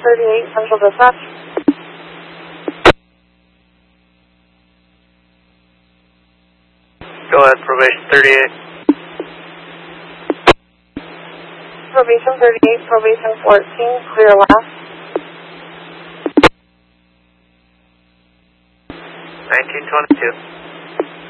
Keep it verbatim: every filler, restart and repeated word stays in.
thirty-eight, Central Dispatch. Go ahead, probation thirty-eight. Probation thirty-eight, probation fourteen, clear last. nineteen twenty-two.